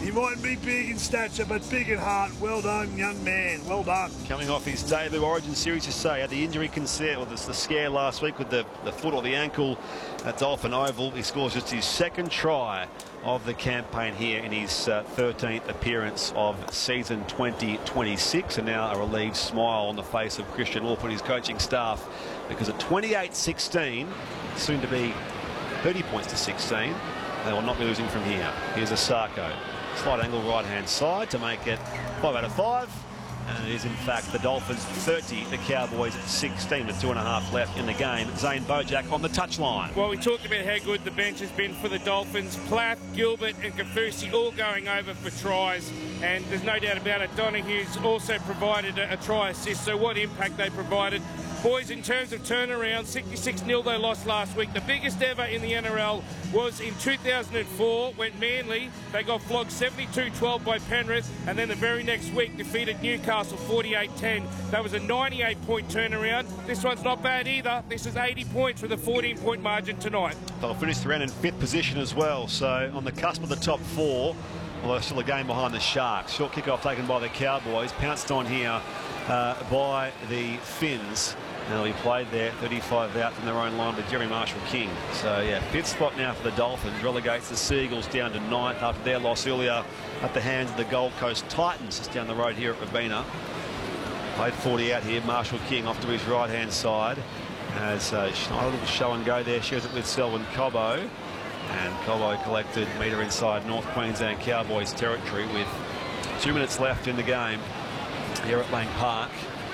He might be big in stature, but big in heart. Well done, young man. Well done. Coming off his debut Origin Series, you say, had the injury concern, or the scare last week with the foot or the ankle at Dolphin Oval. He scores just his second try of the campaign here in his 13th appearance of season 2026, and now a relieved smile on the face of Christian Wolf and his coaching staff, because at 28-16, soon to be 30 points to 16, they will not be losing from here. Here's Asako. Slight angle right-hand side to make it 5 out of 5. And it is, in fact, the Dolphins 30, the Cowboys 16, with 2.5 left in the game. Zane Bojack on the touchline. Well, we talked about how good the bench has been for the Dolphins. Platt, Gilbert and Kafusi all going over for tries. And there's no doubt about it, Donohue's also provided a try assist. So what impact they provided. Boys, in terms of turnaround, 66-0 they lost last week. The biggest ever in the NRL was in 2004 when Manly, they got flogged 72-12 by Penrith, and then the very next week defeated Newcastle 48-10. That was a 98-point turnaround. This one's not bad either. This is 80 points with a 14-point margin tonight. They'll finish the round in 5th position as well, so on the cusp of the top 4, although still a game behind the Sharks. Short kick-off taken by the Cowboys, pounced on here by the Finns. Now he played there, 35 out from their own line with Jerry Marshall-King. So yeah, 5th spot now for the Dolphins. Relegates the Seagulls down to 9th after their loss earlier at the hands of the Gold Coast Titans, just down the road here at Robina. Played 40 out here. Marshall-King off to his right-hand side. As Schneider, a little show and go there, shares it with Selwyn Cobbo. And Cobbo collected metre inside North Queensland Cowboys territory with 2 minutes left in the game here at Lang Park.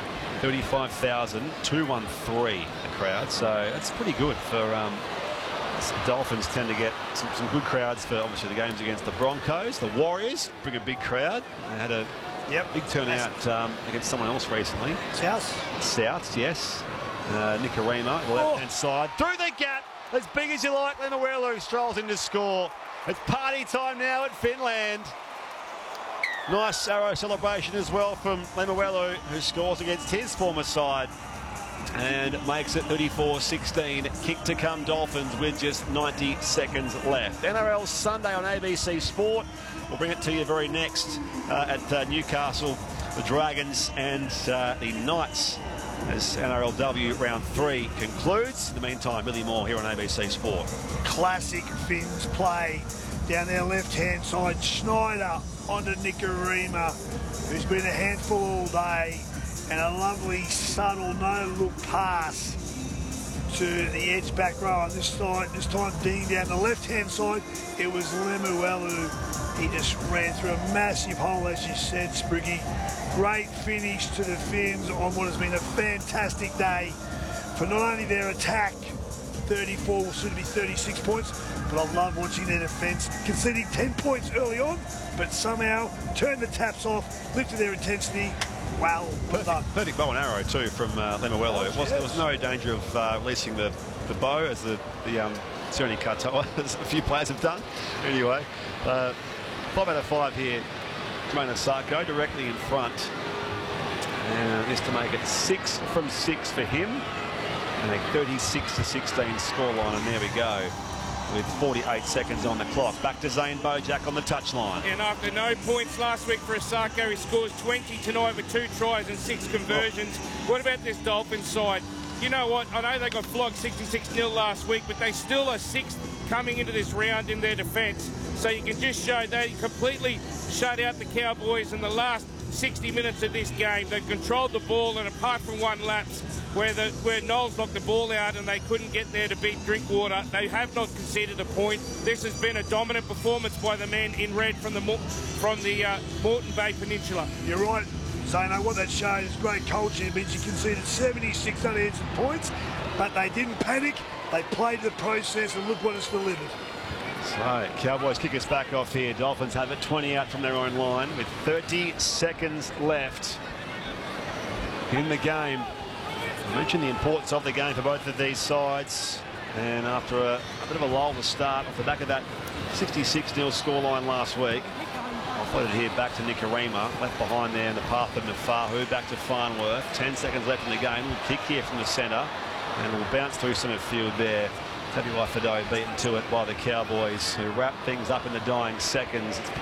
35,213 the crowd, so that's pretty good for Dolphins. Tend to get some good crowds for obviously the games against the Broncos. The Warriors bring a big crowd. They had a big turnout against someone else recently. Souths, yes. Nicarima, left-hand side, through the gap, as big as you like. Lemuelu strolls in to score. It's party time now at Finland. Nice arrow celebration as well from Lemuelu, who scores against his former side and makes it 34-16. Kick to come Dolphins with just 90 seconds left. NRL Sunday on ABC Sport. We'll bring it to you very next at Newcastle, the Dragons and the Knights, as NRLW round 3 concludes. In the meantime, Billy Moore here on ABC Sport. Classic Finns play down their left-hand side. Schneider onto Nicarima, who's been a handful all day, and a lovely, subtle, no-look pass to the edge back row on this side. This time, Dean down the left-hand side. It was Lemuelu. He just ran through a massive hole, as you said, Spriggy. Great finish to the Finns on what has been a fantastic day for not only their attack, 34 will soon be 36 points, but I love watching their defence, conceding 10 points early on, but somehow turned the taps off, lifted their intensity. Well done. Perfect bow and arrow too from Lemuelu. There was no danger of releasing the bow, as the Sione Katoa, as a few players have done. Anyway, 5 out of 5 here. Jermaine Asako directly in front, and this to make it 6 from 6 for him. And a 36-16 scoreline, and there we go, with 48 seconds on the clock. Back to Zane Bojack on the touchline. And after no points last week for Asako, he scores 20 tonight with 2 tries and 6 conversions. What about this Dolphins side? You know what? I know they got flogged 66-0 last week, but they still are 6th coming into this round in their defence. So you can just show they completely shut out the Cowboys in the last 60 minutes of this game. They controlled the ball, and apart from one lapse where Knowles knocked the ball out and they couldn't get there to beat Drinkwater, they have not conceded a point. This has been a dominant performance by the men in red from the Moreton Bay Peninsula. You're right, Zano. What that shows is great culture. It means you conceded 76 unanswered points, but they didn't panic. They played the process, and look what it's delivered. So, Cowboys kick us back off here. Dolphins have it 20 out from their own line with 30 seconds left in the game. I mentioned the importance of the game for both of these sides, and after a bit of a lull to start off the back of that 66-0 scoreline last week, I'll float it here back to Nicarima, left behind there in the path of Nafahu, back to Farnworth. 10 seconds left in the game. We'll kick here from the centre, and we'll bounce through centre field there. Tabuai Fidow beaten to it by the Cowboys, who wrap things up in the dying seconds.